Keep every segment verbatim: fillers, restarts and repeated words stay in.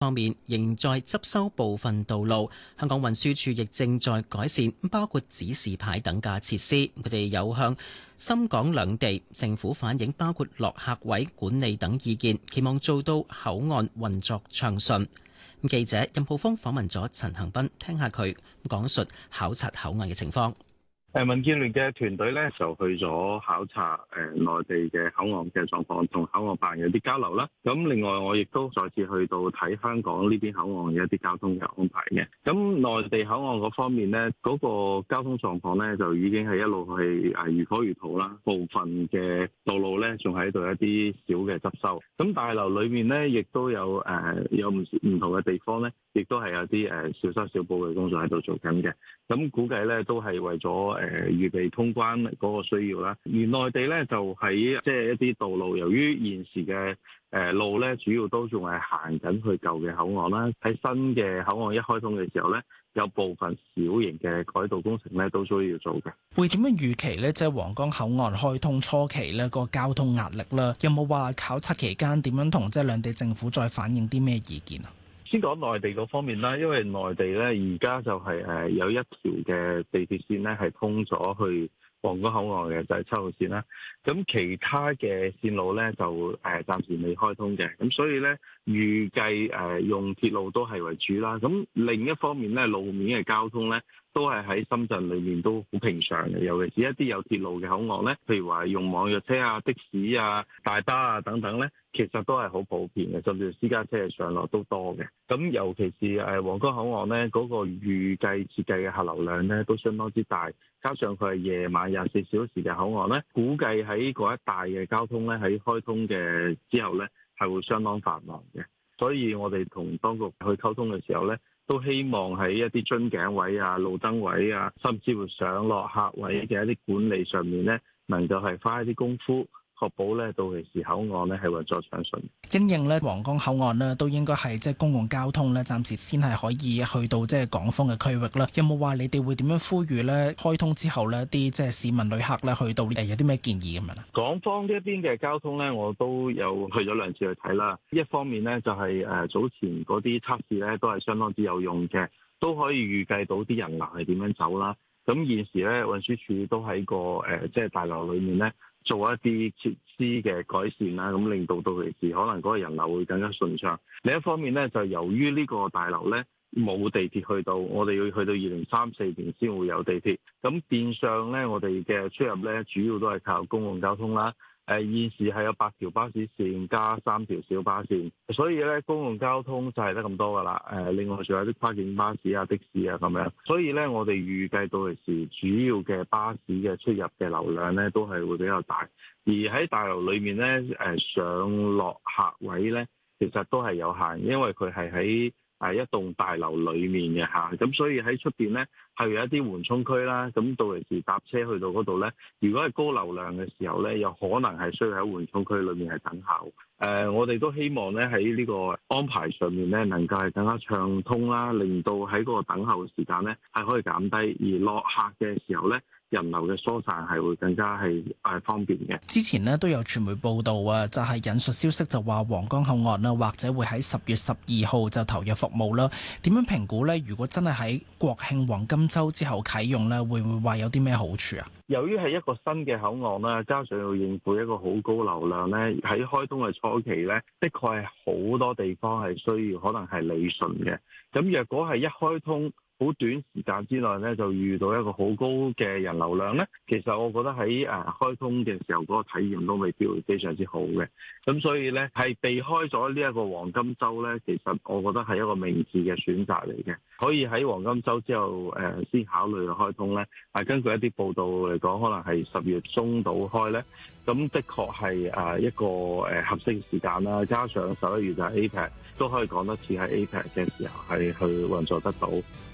方面仍在執修部分道路，香港運輸署亦正在改善，包括指示牌等嘅設施。佢哋有向深港兩地政府反映，包括落客位管理等意見，期望做到口岸運作暢順。記者任浩峰訪問咗陳恒斌，聽下佢講述考察口岸嘅情況。 誒民建聯嘅團隊咧就去咗考察誒內地嘅口岸嘅狀況，同口岸辦有啲交流啦。咁另外我亦都再次去到睇香港呢邊口岸嘅一啲交通嘅安排嘅。咁內地口岸嗰方面咧，嗰個交通狀況咧就已經係一路係誒如火如荼啦。部分嘅道路咧仲喺度一啲小嘅執修。咁大樓裏面咧亦都有誒有唔唔同嘅地方咧，亦都係有啲誒小修小補嘅工作喺度做緊嘅。咁估計咧都係為咗誒預備通關嗰個需要啦，而內地咧就喺即係一啲道路，由於現時嘅誒路咧主要都仲係行緊去舊嘅口岸啦，喺新嘅口岸一開通嘅時候咧，有部分小型嘅改道工程咧都需要做嘅。 會點樣預期咧？即係皇崗口岸開通初期咧個交通壓力啦，有冇話考察期間點樣同即係兩地政府再反映啲咩意見啊？ 先講內地嗰方面啦，因為內地咧而家就係誒有一條嘅地鐵線咧係通咗去皇崗口岸嘅，就係七號線啦。咁其他嘅線路咧就誒暫時未開通嘅，咁所以咧預計誒用鐵路都係為主啦。咁另一方面咧，路面嘅交通咧都係喺深圳裏面都好平常嘅，尤其是一啲有鐵路嘅口岸咧，譬如話用網約車啊、的士啊、大巴啊等等咧，其實都係好普遍嘅，甚至私家車嘅上落都多嘅。咁尤其是誒皇崗口岸咧，嗰個預計設計嘅客流量咧都相當之大，加上佢係夜晚廿四小時嘅口岸咧，估計喺嗰一帶嘅交通咧喺開通嘅之後咧係會相當繁忙嘅。所以我哋同當局去溝通嘅時候咧，都希望喺一啲樽頸位啊、路燈位啊，甚至乎上落客位嘅一啲管理上面咧，能夠係花一啲功夫，確保咧到期時口岸咧係運作暢順。 因應咧皇崗口岸咧都應該係即係公共交通咧，暫時先係可以去到即係港方嘅區域啦。有冇話你哋會點樣呼籲咧？開通之後咧，啲即係市民旅客咧去到誒有啲咩建議咁樣啊？ 港方呢一邊嘅交通咧，我都有去咗兩次去睇啦。一方面咧就係誒早前嗰啲測試咧都係相當之有用嘅，都可以預計到啲人流係點樣走啦。咁現時咧運輸署都喺個誒即係大樓裏面咧，做一啲設施嘅改善啦，咁令到到其時可能嗰個人流會更加順暢。另一方面咧，就由於呢個大樓咧冇地鐵去到，我哋要去到二零三四年先會有地鐵。咁變相咧，我哋嘅出入咧主要都係靠公共交通啦。誒現時係有八條巴士線加三條小巴線，所以咧公共交通就係得咁多噶啦。誒另外仲有啲跨境巴士啊、的士啊咁樣，所以咧我哋預計到時主要嘅巴士嘅出入嘅流量咧都係會比較大，而喺大樓裏面咧誒上落客位咧其實都係有限，因為佢係喺係一棟大樓裡面嘅嚇，咁所以喺出邊咧係有一啲緩衝區啦。咁到時搭車去到嗰度咧，如果係高流量嘅時候咧，有可能係需要喺緩衝區裏面係等候。誒、呃，我哋都希望咧喺呢個安排上面咧，能夠係更加暢通啦，令到喺嗰個等候嘅時間咧係可以減低，而落客嘅時候咧，人流嘅疏散係會更加係誒方便嘅。 之前呢都有傳媒報道啊，就係、是、引述消息就話皇崗口岸啦，或者會喺十月十二號就投入服務啦。點樣評估呢？如果真係喺國慶黃金週之後啟用呢，會唔會話有啲咩好處啊？ 由於係一個新嘅口岸啦，加上要應付一個好高流量咧，喺開通嘅初期咧，的確係好多地方係需要可能係理順嘅。咁若果係一開通，好短時間之內咧，就遇到一個好高嘅人流量咧。其實我覺得喺誒開通嘅時候，嗰個體驗都未必會非常之好嘅。咁所以咧，係避開咗呢一個黃金週咧，其實我覺得係一個明智嘅選擇嚟嘅。可以喺黃金週之後誒先考慮開通咧。係根據一啲報道嚟講，可能係十月中到開咧。咁的確係誒一個誒合適嘅時間啦。加上十一月就係 A P E C， 都可以講得似喺 A P E C 嘅時候係去運作得到。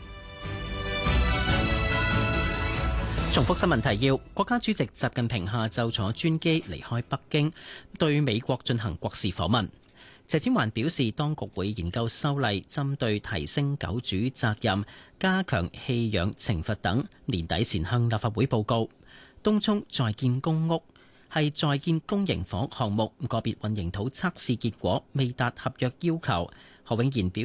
重複新聞提要：國家主席習近平下晝坐專機離開北京，對美國進行國事訪問。謝展寰表示，當局會研究修例，針對提升狗主責任、加強棄養懲罰等，年底前向立法會報告。東涌在建公屋係在建公營房項目，個別混凝土測試結果未達合約要求， 何永賢表